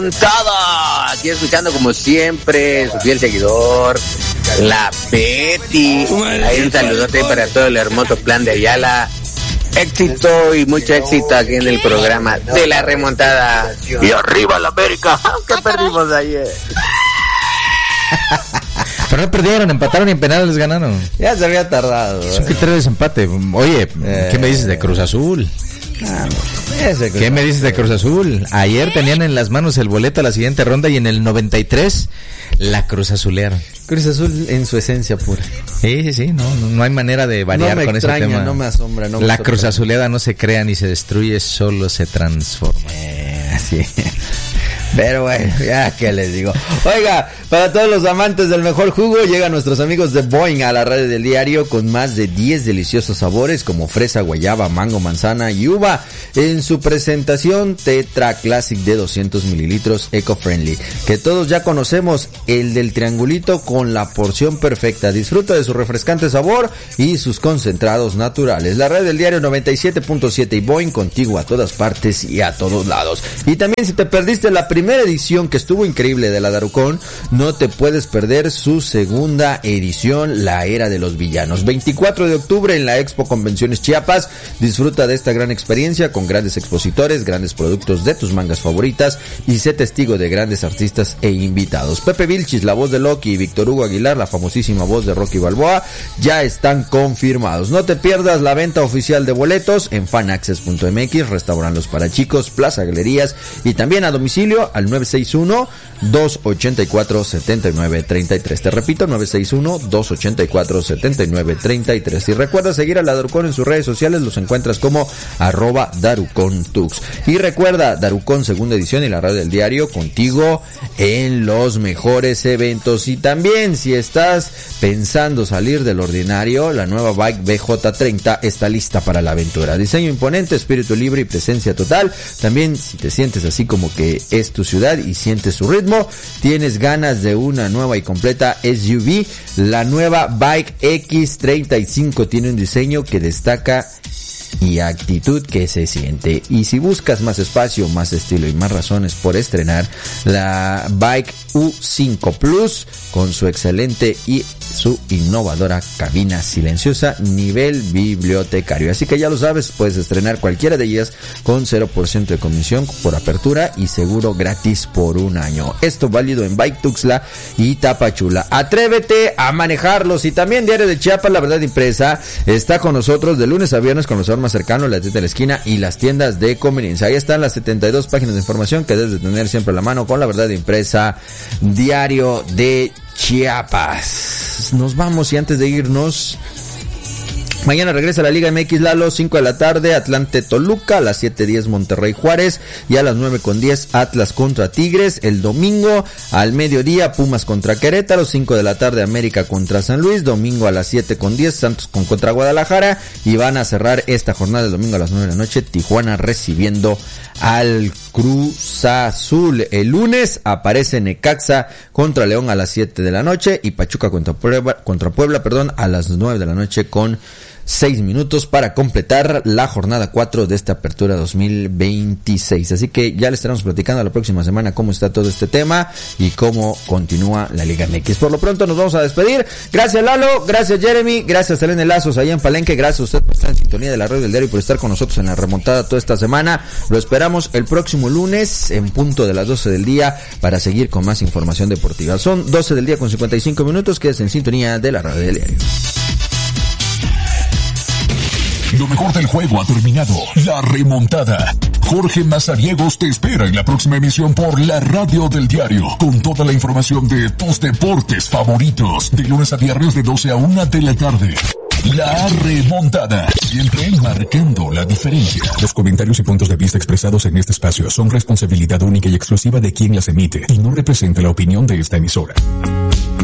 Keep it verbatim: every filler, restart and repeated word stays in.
Todo aquí escuchando como siempre su fiel seguidor, la Betty. Hay un saludote para todo el hermoso plan de Ayala. Éxito y mucho éxito aquí en el programa de la remontada. Y arriba la América, que perdimos ayer. Pero no perdieron, empataron y en penales ganaron. Ya se había tardado. Es un criterio de desempate. Oye, eh, ¿qué me dices de Cruz Azul? Ah, ese ¿Qué me dices de Cruz Azul? Ayer tenían en las manos el boleto a la siguiente ronda y en el noventa y tres la Cruz Azulearon. Cruz Azul en su esencia pura. Sí, sí, sí, no, no hay manera de variar no me con extraña, ese tema. No me asombra, no me La sorprende. Cruz Azuleada no se crea ni se destruye, solo se transforma. Eh, así. Pero bueno, ya que les digo. Oiga, para todos los amantes del mejor jugo, llegan nuestros amigos de Boing a la radio del diario con más de diez deliciosos sabores como fresa, guayaba, mango, manzana y uva. En su presentación Tetra Classic de doscientos mililitros eco-friendly, que todos ya conocemos, el del triangulito con la porción perfecta. Disfruta de su refrescante sabor y sus concentrados naturales. La radio del diario noventa y siete punto siete y Boing contigo a todas partes y a todos lados. Y también si te perdiste la primera primera edición que estuvo increíble de la Darucón, no te puedes perder su segunda edición, La Era de los Villanos. veinticuatro de octubre en la Expo Convenciones Chiapas. Disfruta de esta gran experiencia con grandes expositores, grandes productos de tus mangas favoritas y sé testigo de grandes artistas e invitados. Pepe Vilchis, la voz de Loki, y Víctor Hugo Aguilar, la famosísima voz de Rocky Balboa, ya están confirmados. No te pierdas la venta oficial de boletos en fanaccess punto m x, restaurantes para chicos, Plaza Galerías y también a domicilio al nueve seis uno, dos ocho cuatro, siete nueve tres tres. Te repito, nueve seis uno, dos ocho cuatro, siete nueve tres tres. Y recuerda seguir a la Darucón en sus redes sociales, los encuentras como arroba DarucónTux. Y recuerda, Darucón segunda edición y la radio del diario contigo en los mejores eventos. Y también si estás pensando salir del ordinario, la nueva bike B J treinta está lista para la aventura. Diseño imponente, espíritu libre y presencia total. También si te sientes así como que es tu ciudad y sientes su ritmo, tienes ganas de una nueva y completa S U V, la nueva Bike X treinta y cinco tiene un diseño que destaca y actitud que se siente. Y si buscas más espacio, más estilo y más razones por estrenar, la Bike U cinco Plus con su excelente y su innovadora cabina silenciosa nivel bibliotecario. Así que ya lo sabes, puedes estrenar cualquiera de ellas con cero por ciento de comisión por apertura y seguro gratis por un año. Esto válido en Bike Tuxtla y Tapachula. Atrévete a manejarlos. Y también Diario de Chiapas, La Verdad Impresa, está con nosotros de lunes a viernes con los más cercanos, la tienda de la esquina y las tiendas de conveniencia. Ahí están las setenta y dos páginas de información que debes de tener siempre a la mano con La Verdad Impresa, Diario de Chiapas. Nos vamos y antes de irnos, mañana regresa la Liga M X, Lalo, cinco de la tarde, Atlante Toluca, a las siete diez Monterrey Juárez y a las nueve con diez Atlas contra Tigres. El domingo al mediodía Pumas contra Querétaro, cinco de la tarde América contra San Luis, domingo a las siete con diez Santos con contra Guadalajara y van a cerrar esta jornada el domingo a las nueve de la noche Tijuana recibiendo al Cruz Azul. El lunes aparece Necaxa contra León a las siete de la noche y Pachuca contra Puebla, contra Puebla, perdón, a las nueve de la noche con seis minutos para completar la jornada cuatro de esta apertura dos mil veintiséis. Así que ya le estaremos platicando la próxima semana cómo está todo este tema y cómo continúa la Liga M X. Por lo pronto nos vamos a despedir. Gracias Lalo, gracias Jeremy, gracias Selene Lazos allá en Palenque, gracias a usted por estar en sintonía de la radio del diario y por estar con nosotros en la remontada toda esta semana. Lo esperamos el próximo lunes en punto de las doce del día para seguir con más información deportiva. Son doce del día con cincuenta y cinco minutos, quédese en sintonía de la radio del diario. Lo mejor del juego ha terminado. La remontada. Jorge Mazariegos te espera en la próxima emisión por la radio del diario, con toda la información de tus deportes favoritos, de lunes a viernes de doce a una de la tarde. La remontada, siempre marcando la diferencia. Los comentarios y puntos de vista expresados en este espacio son responsabilidad única y exclusiva de quien las emite y no representa la opinión de esta emisora.